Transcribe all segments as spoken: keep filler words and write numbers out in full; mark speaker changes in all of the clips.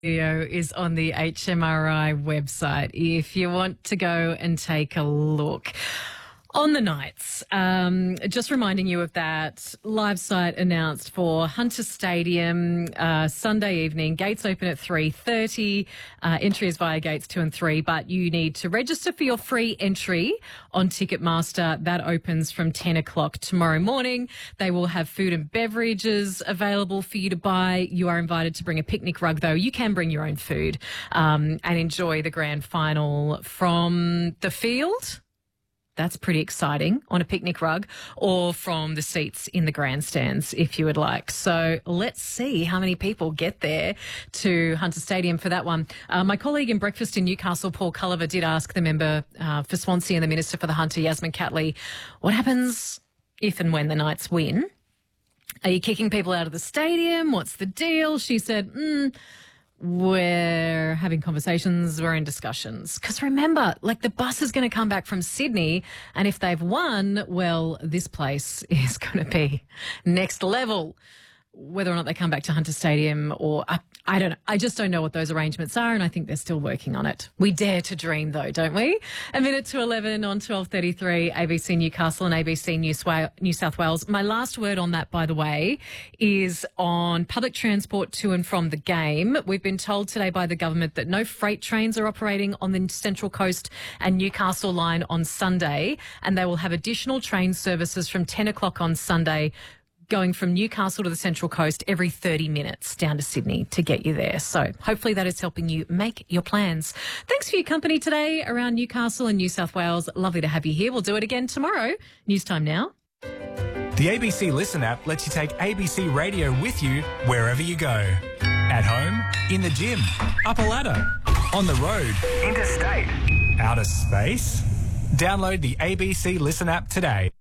Speaker 1: Video is on the H M R I website if you want to go and take a look. On the nights, um, just reminding you of that live site announced for Hunter Stadium uh, Sunday evening. Gates open at three thirty. Uh, entry is via gates two and three, but you need to register for your free entry on Ticketmaster. That opens from ten o'clock tomorrow morning. They will have food and beverages available for you to buy. You are invited to bring a picnic rug, though. You can bring your own food um, and enjoy the grand final from the field. That's pretty exciting, on a picnic rug, or from the seats in the grandstands if you would like. So let's see how many people get there to Hunter Stadium for that one. Uh, my colleague in Breakfast in Newcastle, Paul Culliver, did ask the member uh, for Swansea and the Minister for the Hunter, Yasmin Catley, what happens if and when the Knights win? Are you kicking people out of the stadium? What's the deal? She said, hmm. We're having conversations, we're in discussions. Because remember, like, the bus is going to come back from Sydney, and if they've won, well, this place is going to be next level. Whether or not they come back to Hunter Stadium or I, I don't know. I just don't know what those arrangements are, and I think they're still working on it. We dare to dream, though, don't we? A minute to eleven on twelve thirty-three, A B C Newcastle and A B C New South Wales. My last word on that, by the way, is on public transport to and from the game. We've been told today by the government that no freight trains are operating on the Central Coast and Newcastle line on Sunday, and they will have additional train services from ten o'clock on Sunday, going from Newcastle to the Central Coast every thirty minutes down to Sydney to get you there. So hopefully that is helping you make your plans. Thanks for your company today around Newcastle and New South Wales. Lovely to have you here. We'll do it again tomorrow. News time now.
Speaker 2: The A B C Listen app lets you take A B C Radio with you wherever you go. At home, in the gym, up a ladder, on the road, interstate, outer space. Download the A B C Listen app today.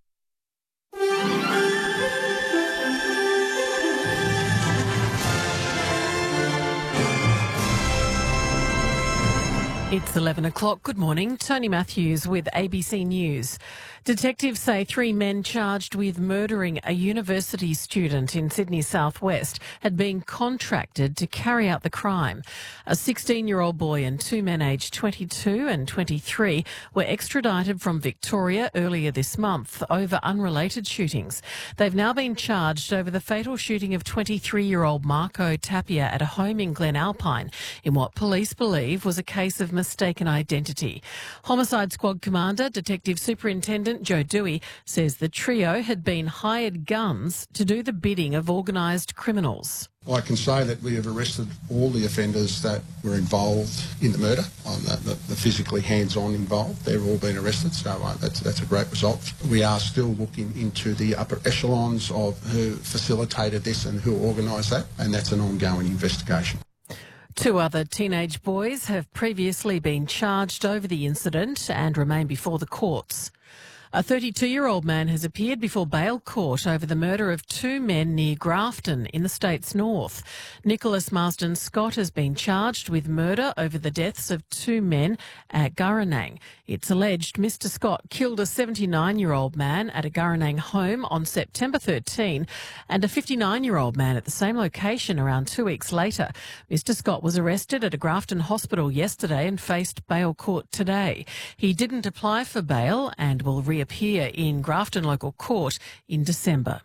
Speaker 3: It's eleven o'clock. Good morning. Tony Matthews with A B C News. Detectives say three men charged with murdering a university student in Sydney's southwest had been contracted to carry out the crime. A sixteen-year-old boy and two men aged twenty-two and twenty-three were extradited from Victoria earlier this month over unrelated shootings. They've now been charged over the fatal shooting of twenty-three-year-old Marco Tapia at a home in Glen Alpine in what police believe was a case of mistaken identity. Homicide Squad Commander, Detective Superintendent Joe Dewey, says the trio had been hired guns to do the bidding of organised criminals.
Speaker 4: I can say that we have arrested all the offenders that were involved in the murder, on the, the, the physically hands-on involved. They've all been arrested, so uh, that's, that's a great result. We are still looking into the upper echelons of who facilitated this and who organised that, and that's an ongoing investigation.
Speaker 3: Two other teenage boys have previously been charged over the incident and remain before the courts. A thirty-two-year-old man has appeared before bail court over the murder of two men near Grafton in the state's north. Nicholas Marsden Scott has been charged with murder over the deaths of two men at Gurranang. It's alleged Mister Scott killed a seventy-nine-year-old man at a Gurranang home on September thirteenth and a fifty-nine-year-old man at the same location around two weeks later. Mister Scott was arrested at a Grafton hospital yesterday and faced bail court today. He didn't apply for bail and will re appear in Grafton Local Court in December.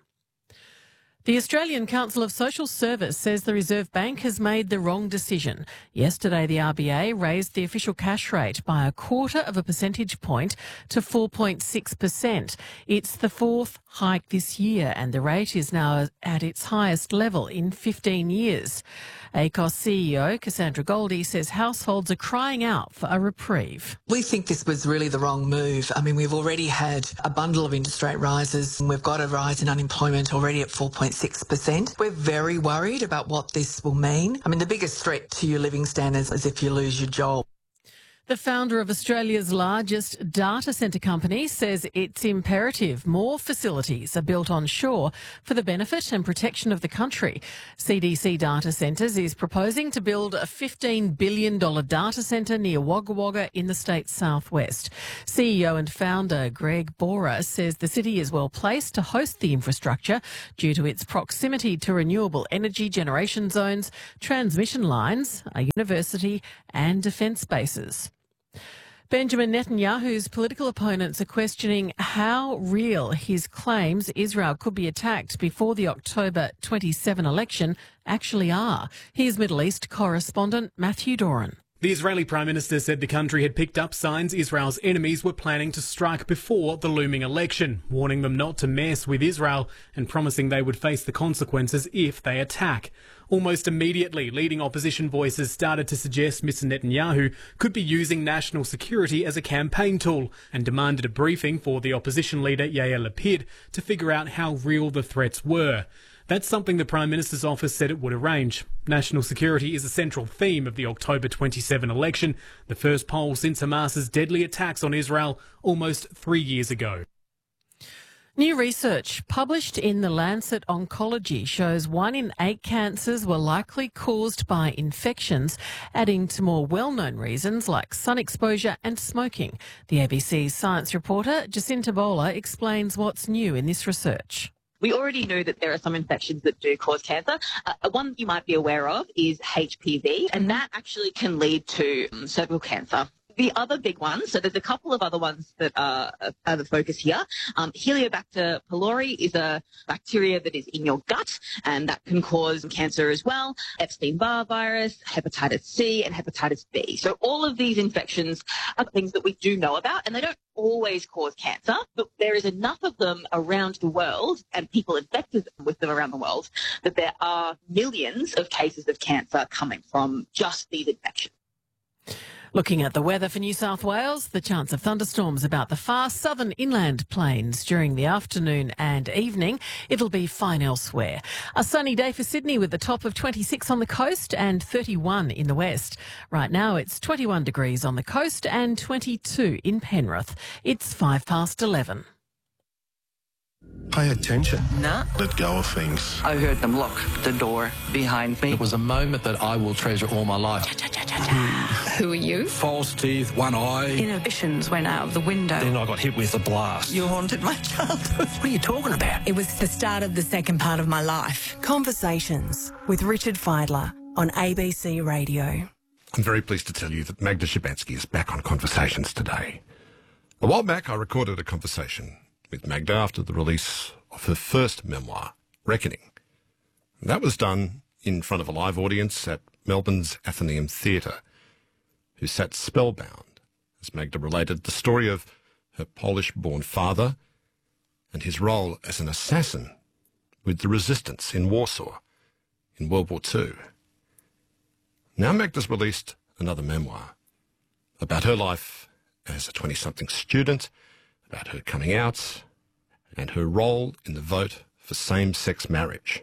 Speaker 3: The Australian Council of Social Service says the Reserve Bank has made the wrong decision. Yesterday, the R B A raised the official cash rate by a quarter of a percentage point to four point six percent. It's the fourth hike this year, and the rate is now at its highest level in fifteen years. A C O S C E O Cassandra Goldie says households are crying out for a reprieve.
Speaker 5: We think this was really the wrong move. I mean, we've already had a bundle of interest rate rises, and we've got a rise in unemployment already at four point six percent. We're very worried about what this will mean. I mean, the biggest threat to your living standards is if you lose your job.
Speaker 3: The founder of Australia's largest data centre company says it's imperative more facilities are built on shore for the benefit and protection of the country. C D C Data Centres is proposing to build a fifteen billion dollars data centre near Wagga Wagga in the state's southwest. C E O and founder Greg Bora says the city is well placed to host the infrastructure due to its proximity to renewable energy generation zones, transmission lines, a university and defence bases. Benjamin Netanyahu's political opponents are questioning how real his claims Israel could be attacked before the October twenty-seventh election actually are. Here's Middle East correspondent Matthew Doran.
Speaker 6: The Israeli Prime Minister said the country had picked up signs Israel's enemies were planning to strike before the looming election, warning them not to mess with Israel and promising they would face the consequences if they attack. Almost immediately, leading opposition voices started to suggest Mister Netanyahu could be using national security as a campaign tool and demanded a briefing for the opposition leader Yair Lapid to figure out how real the threats were. That's something the Prime Minister's office said it would arrange. National security is a central theme of the October twenty-seventh election, the first poll since Hamas's deadly attacks on Israel almost three years ago.
Speaker 3: New research published in The Lancet Oncology shows one in eight cancers were likely caused by infections, adding to more well-known reasons like sun exposure and smoking. The A B C's science reporter Jacinta Bola explains what's new in this research.
Speaker 7: We already knew that there are some infections that do cause cancer. Uh, one you might be aware of is H P V, and that actually can lead to um, cervical cancer. The other big ones, so there's a couple of other ones that are, are the focus here. Um, Heliobacter pylori is a bacteria that is in your gut, and that can cause cancer as well. Epstein-Barr virus, hepatitis C, and hepatitis B. So all of these infections are things that we do know about, and they don't always cause cancer, but there is enough of them around the world and people infected with them around the world that there are millions of cases of cancer coming from just these infections.
Speaker 3: Looking at the weather for New South Wales, the chance of thunderstorms about the far southern inland plains during the afternoon and evening. It'll be fine elsewhere. A sunny day for Sydney with the top of twenty-six on the coast and thirty-one in the west. Right now it's twenty-one degrees on the coast and twenty-two in Penrith. It's five past eleven.
Speaker 8: Pay attention.
Speaker 9: Nah.
Speaker 8: Let go of things.
Speaker 9: I heard them lock the door behind me.
Speaker 10: It was a moment that I will treasure all my life.
Speaker 11: Who are you?
Speaker 10: False teeth, one eye.
Speaker 11: Inhibitions went out of the window.
Speaker 10: Then I got hit with a blast.
Speaker 9: You haunted my childhood.
Speaker 10: What are you talking about?
Speaker 11: It was the start of the second part of my life.
Speaker 12: Conversations with Richard Fidler on A B C Radio.
Speaker 8: I'm very pleased to tell you that Magda Szubanski is back on Conversations today. A while back, I recorded a conversation with Magda after the release of her first memoir, Reckoning. And that was done in front of a live audience at Melbourne's Athenaeum Theatre, who sat spellbound as Magda related the story of her Polish-born father and his role as an assassin with the resistance in Warsaw in World War Two. Now Magda's released another memoir about her life as a twenty-something student, about her coming out, and her role in the vote for same-sex marriage.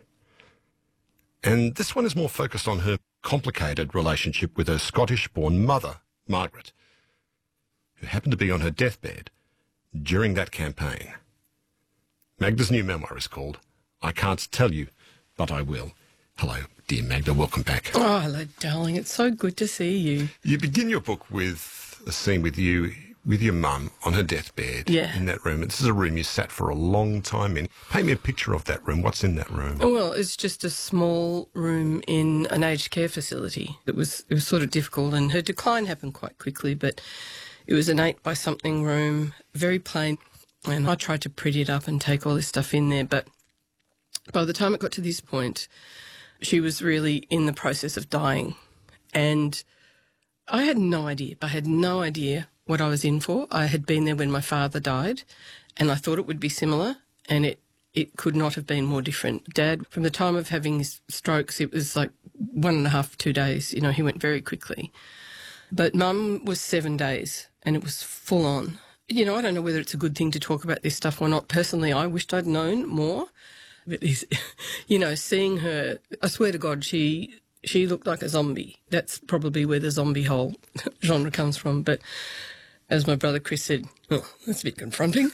Speaker 8: And this one is more focused on her complicated relationship with her Scottish-born mother, Margaret, who happened to be on her deathbed during that campaign. Magda's new memoir is called I Can't Tell You, But I Will. Hello, dear Magda, welcome back.
Speaker 13: Oh, hello, darling. It's so good to see you.
Speaker 8: You begin your book with a scene with you with your mum on her deathbed
Speaker 13: yeah.
Speaker 8: in that room. This is a room you sat for a long time in. Paint me a picture of that room. What's in that room?
Speaker 13: Oh, well, it's just a small room in an aged care facility. It was it was sort of difficult, and her decline happened quite quickly, but it was an eight by something room, very plain, and I tried to pretty it up and take all this stuff in there, but by the time it got to this point, she was really in the process of dying, and I had no idea. I had no idea what I was in for. I had been there when my father died, and I thought it would be similar, and it, it could not have been more different. Dad, from the time of having his strokes, it was like one and a half, two days. You know, he went very quickly. But Mum was seven days, and it was full on. You know, I don't know whether it's a good thing to talk about this stuff or not. Personally, I wished I'd known more. But, you know, seeing her, I swear to God, she she looked like a zombie. That's probably where the zombie hole genre comes from. But as my brother Chris said, oh, that's a bit confronting.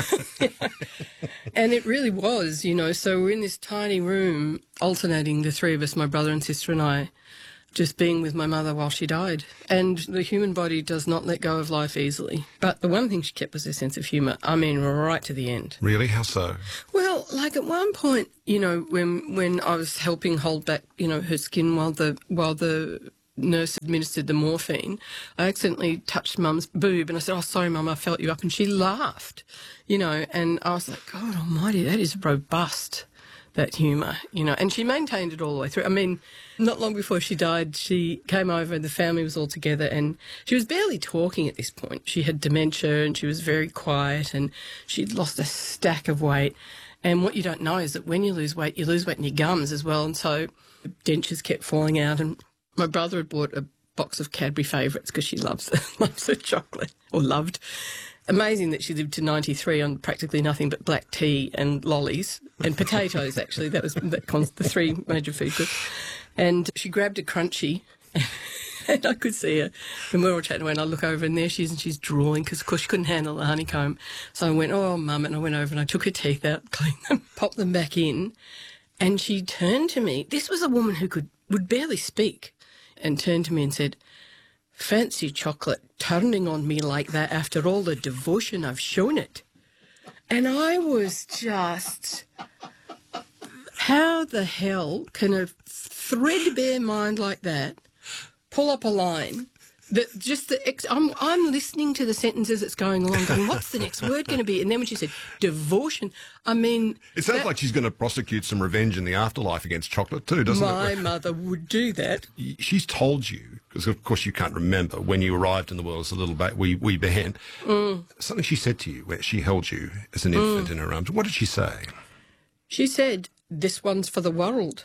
Speaker 13: And it really was, you know. So we're in this tiny room, alternating, the three of us, my brother and sister and I, just being with my mother while she died. And the human body does not let go of life easily. But the one thing she kept was her sense of humour. I mean, right to the end.
Speaker 8: Really? How so?
Speaker 13: Well, like at one point, you know, when when I was helping hold back, you know, her skin while the while the nurse administered the morphine, I accidentally touched Mum's boob and I said, oh, sorry, Mum, I felt you up. And she laughed, you know, and I was like, God almighty, that is robust, that humour, you know. And she maintained it all the way through. I mean, not long before she died, she came over and the family was all together and she was barely talking at this point. She had dementia and she was very quiet and she'd lost a stack of weight. And what you don't know is that when you lose weight, you lose weight in your gums as well. And so the dentures kept falling out. And my brother had bought a box of Cadbury Favourites because she loves, loves her chocolate, or loved. Amazing that she lived to ninety-three on practically nothing but black tea and lollies and potatoes, actually. That was that cons- the three major food groups. And she grabbed a Crunchie and I could see her. And we were all chatting away and I look over and there she is and she's drooling because, of course, she couldn't handle the honeycomb. So I went, oh, Mum, and I went over and I took her teeth out, cleaned them, popped them back in. And she turned to me. This was a woman who could would barely speak and turned to me and said, fancy chocolate turning on me like that after all the devotion I've shown it. And I was just, how the hell can a threadbare mind like that pull up a line that just the ex- I'm I'm listening to the sentences that's going along, going, what's the next word going to be? And then when she said devotion, I mean,
Speaker 8: it sounds
Speaker 13: that,
Speaker 8: like she's going to prosecute some revenge in the afterlife against chocolate too, doesn't
Speaker 13: my
Speaker 8: it?
Speaker 13: My mother would do that.
Speaker 8: She's told you, because of course you can't remember when you arrived in the world as a little ba- wee wee behan.
Speaker 13: Mm.
Speaker 8: Something she said to you where she held you as an infant mm. in her arms. What did she say?
Speaker 13: She said, "This one's for the world,"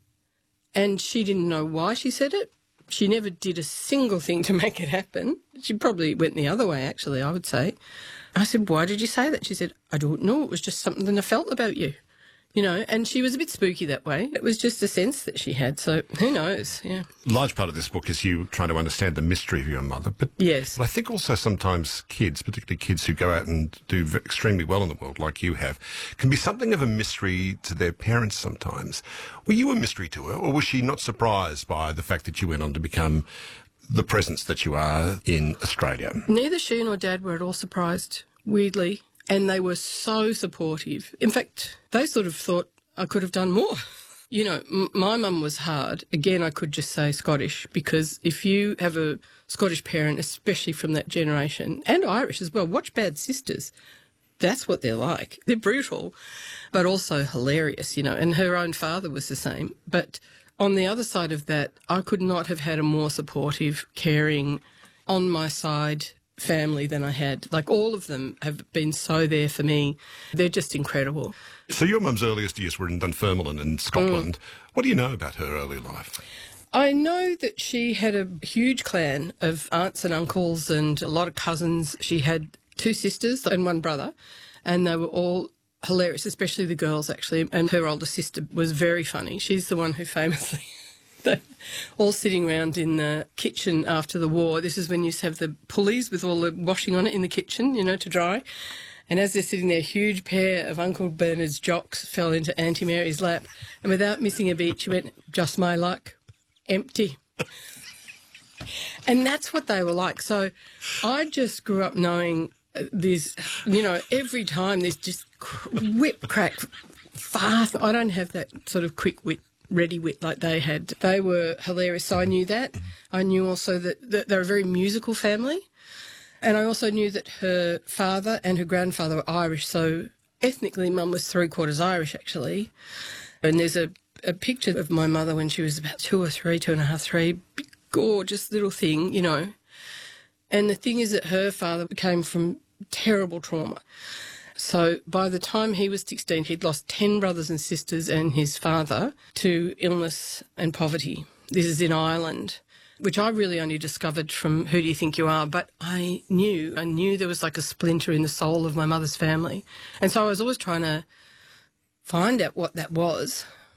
Speaker 13: and she didn't know why she said it. She never did a single thing to make it happen. She probably went the other way, actually, I would say. I said, why did you say that? She said, I don't know. It was just something I felt about you, you know. And she was a bit spooky that way. It was just a sense that she had. So who knows? Yeah.
Speaker 8: A large part of this book is you trying to understand the mystery of your mother. But,
Speaker 13: yes.
Speaker 8: But I think also sometimes kids, particularly kids who go out and do extremely well in the world, like you have, can be something of a mystery to their parents sometimes. Were you a mystery to her, or was she not surprised by the fact that you went on to become the presence that you are in Australia?
Speaker 13: Neither she nor Dad were at all surprised, weirdly, and they were so supportive. In fact, they sort of thought I could have done more. You know, m- my mum was hard. Again, I could just say Scottish, because if you have a Scottish parent, especially from that generation, and Irish as well, watch Bad Sisters. That's what they're like. They're brutal, but also hilarious, you know, and her own father was the same. But on the other side of that, I could not have had a more supportive, caring, on my side family than I had. Like, all of them have been so there for me. They're just incredible.
Speaker 8: So your mum's earliest years were in Dunfermline in Scotland. Mm. What do you know about her early life?
Speaker 13: I know that she had a huge clan of aunts and uncles and a lot of cousins. She had two sisters and one brother, and they were all hilarious, especially the girls, actually. And her older sister was very funny. She's the one who famously, they all sitting around in the kitchen after the war. This is when you used to have the pulleys with all the washing on it in the kitchen, you know, to dry. And as they're sitting there, a huge pair of Uncle Bernard's jocks fell into Auntie Mary's lap. And without missing a beat, she went, just my luck, empty. And that's what they were like. So I just grew up knowing there's, you know, every time there's just whip, crack, fast. I don't have that sort of quick wit, ready wit like they had. They were hilarious. So I knew that. I knew also that, that they're a very musical family. And I also knew that her father and her grandfather were Irish. So ethnically, Mum was three quarters Irish, actually. And there's a, a picture of my mother when she was about two or three, two and a half, three. Big, gorgeous little thing, you know. And the thing is that her father came from terrible trauma. So by the time he was sixteen, he'd lost ten brothers and sisters and his father to illness and poverty. This is in Ireland, which I really only discovered from Who Do You Think You Are? But I knew, I knew there was like a splinter in the soul of my mother's family. And so I was always trying to find out what that was.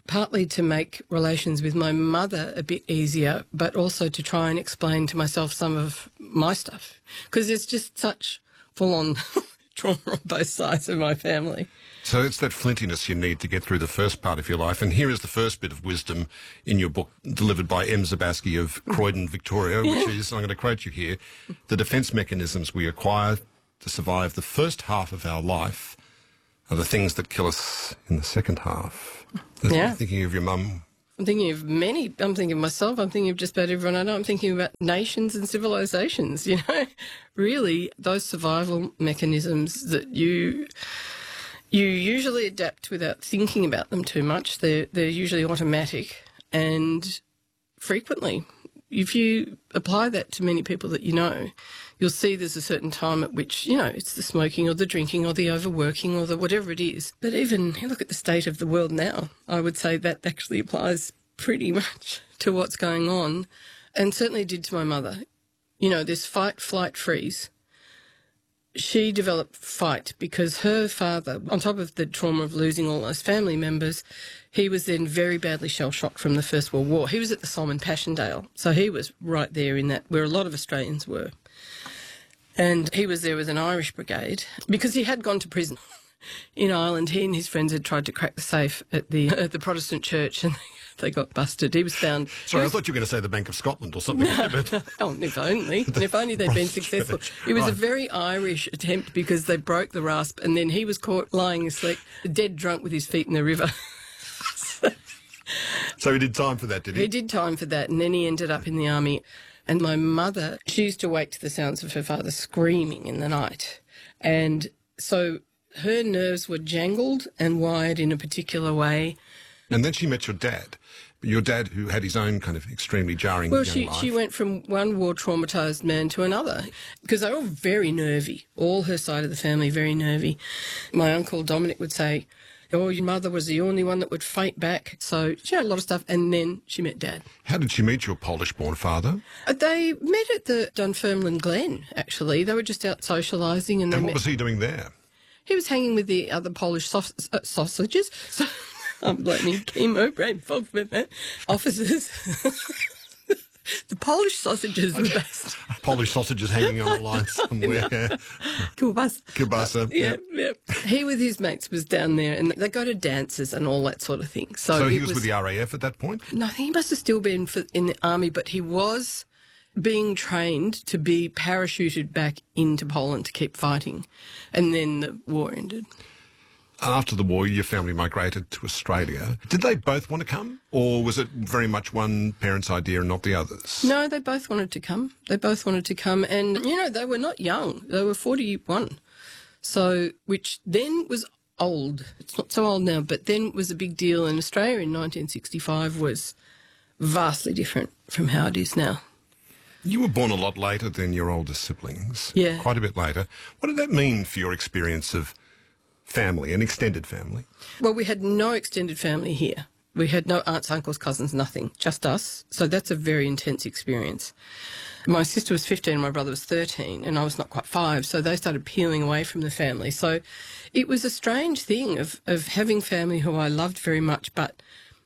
Speaker 13: partly to make relations with my mother a bit easier, but also to try and explain to myself some of my stuff, because there's just such full-on trauma on both sides of my family.
Speaker 8: So it's that flintiness you need to get through the first part of your life. And here is the first bit of wisdom in your book, delivered by Em Zabaski of Croydon, Victoria, which is, I'm going to quote you here, the defence mechanisms we acquire to survive the first half of our life are the things that kill us in the second half.
Speaker 13: Yeah.
Speaker 8: Thinking of your mum.
Speaker 13: I'm thinking of many. I'm thinking of myself. I'm thinking of just about everyone I know. I'm thinking about nations and civilizations, you know. Really, those survival mechanisms that you you usually adapt without thinking about them too much. They're, they're usually automatic, and frequently, if you apply that to many people that you know, you'll see there's a certain time at which, you know, it's the smoking or the drinking or the overworking or the whatever it is. But even you look at the state of the world now, I would say that actually applies pretty much to what's going on, and certainly did to my mother. You know, this fight, flight, freeze. She developed fight because her father, on top of the trauma of losing all those family members, he was then very badly shell-shocked from the First World War. He was at the Solomon Passchendaele, so he was right there in that, where a lot of Australians were. And he was there with an Irish brigade because he had gone to prison in Ireland. He and his friends had tried to crack the safe at the at the Protestant church, and they got busted. He was found...
Speaker 8: Sorry,
Speaker 13: was,
Speaker 8: I thought you were going to say the Bank of Scotland or something.
Speaker 13: No,
Speaker 8: but...
Speaker 13: no, oh, if only. If only they'd been successful. It was right. a very Irish attempt because they broke the rasp, and then he was caught lying asleep, dead drunk with his feet in the river. so,
Speaker 8: so he did time for that, did he?
Speaker 13: He did time for that, and then he ended up in the army. And my mother, she used to wake to the sounds of her father screaming in the night. And so her nerves were jangled and wired in a particular way.
Speaker 8: And then she met your dad, your dad who had his own kind of extremely jarring
Speaker 13: well,
Speaker 8: young
Speaker 13: she,
Speaker 8: life.
Speaker 13: she went from one war-traumatised man to another because they were all very nervy, all her side of the family very nervy. My uncle Dominic would say, oh, your mother was the only one that would fight back. So she had a lot of stuff, and then she met Dad.
Speaker 8: How did she meet your Polish-born father?
Speaker 13: Uh, they met at the Dunfermline Glen, actually. They were just out socialising. And,
Speaker 8: and what
Speaker 13: met...
Speaker 8: was he doing there?
Speaker 13: He was hanging with the other Polish saus- uh, sausages. So I'm blaming chemo, brain fog, officers. The Polish sausages were best.
Speaker 8: Polish sausages hanging on a line somewhere.
Speaker 13: Kielbasa.
Speaker 8: Kielbasa.
Speaker 13: Yeah, yeah, yeah. He with his mates was down there, and they go to dances and all that sort of thing. So,
Speaker 8: so he was,
Speaker 13: was
Speaker 8: with the R A F at that point?
Speaker 13: No, I think he must have still been for, in the army, but he was being trained to be parachuted back into Poland to keep fighting. And then the war ended.
Speaker 8: After the war, your family migrated to Australia. Did they both want to come, or was it very much one parent's idea and not the other's?
Speaker 13: No, they both wanted to come. They both wanted to come. And, you know, they were not young. They were forty-one. So, which then was old. It's not so old now, but then was a big deal. And Australia in nineteen sixty-five was vastly different from how it is now.
Speaker 8: You were born a lot later than your older siblings.
Speaker 13: Yeah.
Speaker 8: Quite a bit later. What did that mean for your experience of family, an extended family?
Speaker 13: Well, we had no extended family here. We had no aunts, uncles, cousins, nothing, just us. So that's a very intense experience. My sister was fifteen and my brother was thirteen, and I was not quite five, so they started peeling away from the family. So it was a strange thing of, of having family who I loved very much, but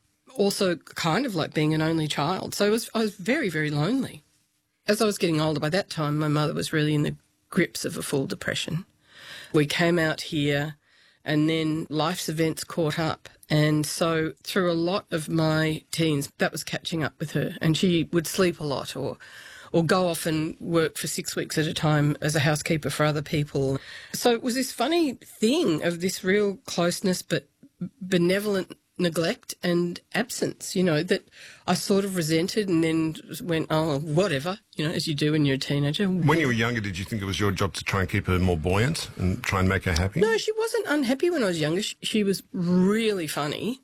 Speaker 13: also kind of like being an only child. So it was, I was very, very lonely. As I was getting older, by that time, my mother was really in the grips of a full depression. We came out here, and then life's events caught up. And so through a lot of my teens, that was catching up with her. And she would sleep a lot or or go off and work for six weeks at a time as a housekeeper for other people. So it was this funny thing of this real closeness but benevolent neglect and absence, you know, that I sort of resented and then went, oh, whatever, you know, as you do when you're a teenager.
Speaker 8: When you were younger, did you think it was your job to try and keep her more buoyant and try and make her happy?
Speaker 13: No, she wasn't unhappy when I was younger. She, she was really funny,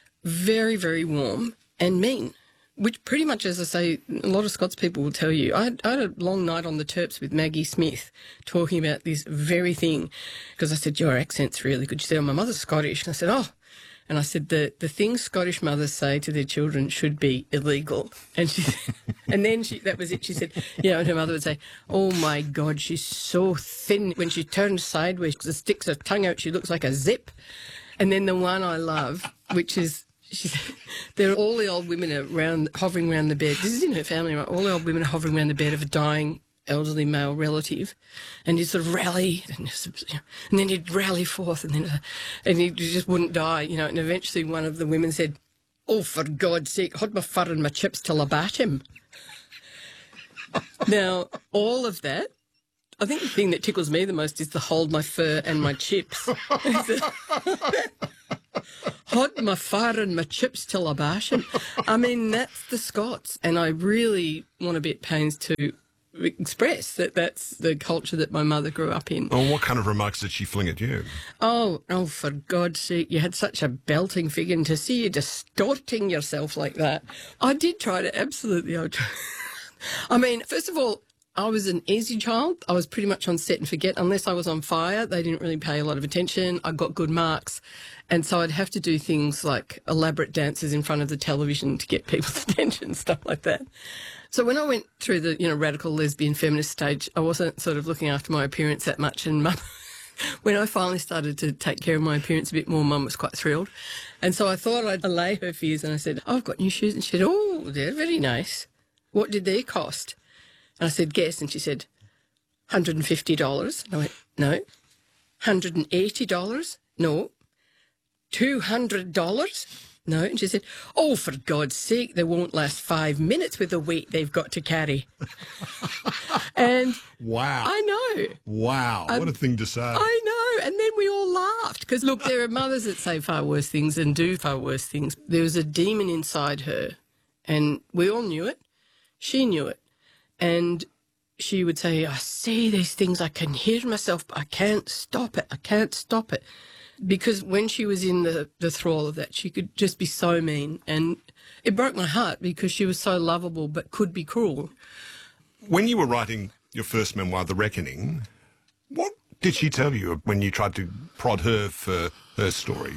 Speaker 13: very, very warm and mean, which pretty much, as I say, a lot of Scots people will tell you. I had, I had a long night on the Terps with Maggie Smith talking about this very thing because I said, your accent's really good. She said, oh, my mother's Scottish. And I said, oh. And I said, the, the things Scottish mothers say to their children should be illegal. And she, and then she, that was it. She said, you know, and her mother would say, oh, my God, she's so thin. When she turns sideways, she sticks her tongue out, she looks like a zip. And then the one I love, which is, she said, there are all the old women around, hovering around the bed. This is in her family, right? All the old women are hovering around the bed of a dying elderly male relative, and he'd sort of rally, and, and then he'd rally forth, and then and he just wouldn't die, you know. And eventually one of the women said, "Oh, for God's sake, hold my fur and my chips till I bat him." Now, all of that, I think the thing that tickles me the most is the hold my fur and my chips. Hold my fur and my chips till I bash him. I mean, that's the Scots, and I really want to be at pains to express that that's the culture that my mother grew up in.
Speaker 8: Well, what kind of remarks did she fling at you?
Speaker 13: Oh, oh, for God's sake, you had such a belting figure, and to see you distorting yourself like that. I did try to, absolutely. I, I mean, first of all, I was an easy child. I was pretty much on set and forget. Unless I was on fire, they didn't really pay a lot of attention. I got good marks. And so I'd have to do things like elaborate dances in front of the television to get people's attention, stuff like that. So when I went through the, you know, radical lesbian feminist stage, I wasn't sort of looking after my appearance that much. And Mum, when I finally started to take care of my appearance a bit more, Mum was quite thrilled. And so I thought I'd allay her fears, and I said, "Oh, I've got new shoes." And she said, "Oh, they're very nice. What did they cost?" And I said, "Guess." And she said, one hundred fifty dollars. And I went, "No." one hundred eighty dollars? "No." two hundred dollars? "No." And she said, "Oh, for God's sake, they won't last five minutes with the weight they've got to carry." And
Speaker 8: wow.
Speaker 13: I know.
Speaker 8: Wow. Um, what a thing to say.
Speaker 13: I know. And then we all laughed because, look, there are mothers that say far worse things and do far worse things. There was a demon inside her, and we all knew it. She knew it. And she would say, "I see these things, I can hear myself, but I can't stop it, I can't stop it." Because when she was in the, the thrall of that, she could just be so mean. And it broke my heart because she was so lovable but could be cruel.
Speaker 8: When you were writing your first memoir, The Reckoning, what did she tell you when you tried to prod her for her story?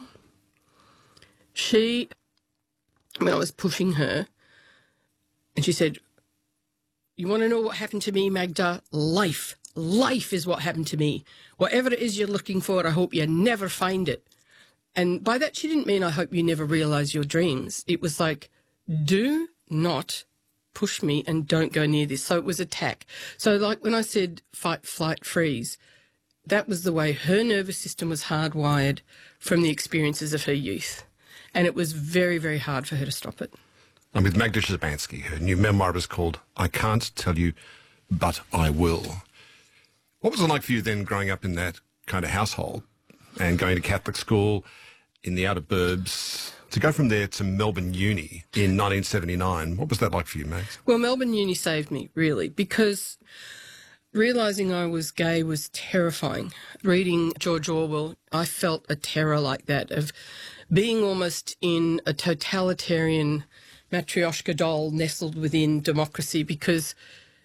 Speaker 13: She, when I was pushing her, and she said, "You want to know what happened to me, Magda? Life. Life is what happened to me. Whatever it is you're looking for, I hope you never find it." And by that, she didn't mean I hope you never realise your dreams. It was like, do not push me and don't go near this. So it was attack. So like when I said fight, flight, freeze, that was the way her nervous system was hardwired from the experiences of her youth. And it was very, very hard for her to stop it.
Speaker 8: And with Magda Szubanski, her new memoir is called I Can't Tell You, But I Will. What was it like for you then growing up in that kind of household and going to Catholic school in the outer burbs, to go from there to Melbourne Uni in nineteen seventy-nine? What was that like for you, Max?
Speaker 13: Well, Melbourne Uni saved me, really, because realising I was gay was terrifying. Reading George Orwell, I felt a terror like that of being almost in a totalitarian matryoshka doll nestled within democracy, because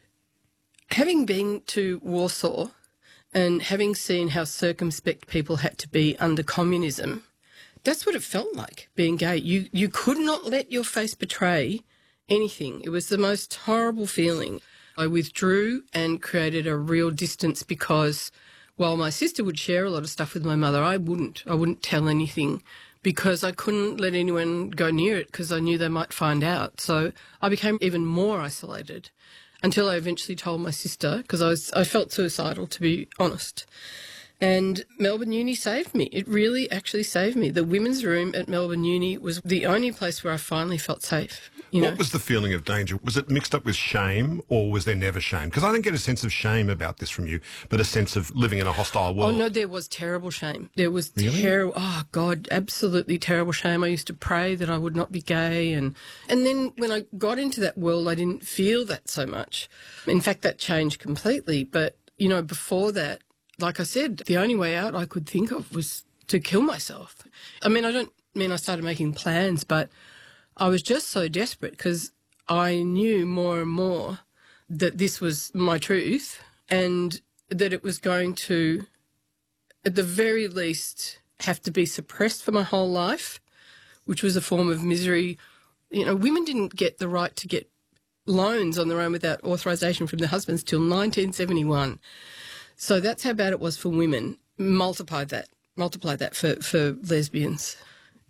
Speaker 13: having been to Warsaw and having seen how circumspect people had to be under communism, that's what it felt like, being gay. You you could not let your face betray anything. It was the most horrible feeling. I withdrew and created a real distance because while my sister would share a lot of stuff with my mother, I wouldn't. I wouldn't tell anything because I couldn't let anyone go near it because I knew they might find out. So I became even more isolated until I eventually told my sister, because I was I felt suicidal, to be honest. And Melbourne Uni saved me. It really actually saved me. The women's room at Melbourne Uni was the only place where I finally felt safe. You
Speaker 8: what
Speaker 13: know?
Speaker 8: was the feeling of danger? Was it mixed up with shame, or was there never shame? Because I didn't get a sense of shame about this from you, but a sense of living in a hostile world.
Speaker 13: Oh, no, there was terrible shame. There was
Speaker 8: Really?
Speaker 13: terrible, oh, God, absolutely terrible shame. I used to pray that I would not be gay. And, and then when I got into that world, I didn't feel that so much. In fact, that changed completely. But, you know, before that, like I said, the only way out I could think of was to kill myself. I mean, I don't mean I started making plans, but I was just so desperate because I knew more and more that this was my truth and that it was going to, at the very least, have to be suppressed for my whole life, which was a form of misery. You know, women didn't get the right to get loans on their own without authorisation from their husbands till nineteen seventy-one. So that's how bad it was for women. Multiply that. Multiply that for, for lesbians.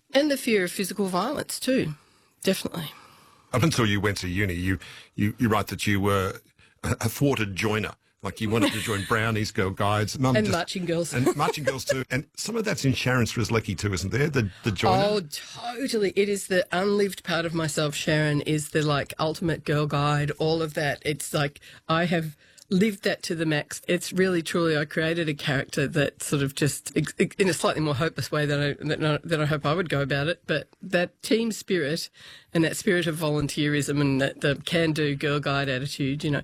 Speaker 13: And the fear of physical violence too, definitely.
Speaker 8: Up until you went to uni, you, you, you write that you were a a thwarted joiner. Like you wanted to join Brownies, Girl Guides. Mum
Speaker 13: And
Speaker 8: just-
Speaker 13: marching girls.
Speaker 8: And marching girls too. And some of that's in Sharon Strzelecki too, isn't there? The, the joiner?
Speaker 13: Oh, totally. It is the unlived part of myself, Sharon, is the like ultimate girl guide, all of that. It's like I have lived that to the max. It's really, truly, I created a character that sort of just, in a slightly more hopeless way than I, than I, than I hope I would go about it, but that team spirit and that spirit of volunteerism and that the can-do girl guide attitude, you know,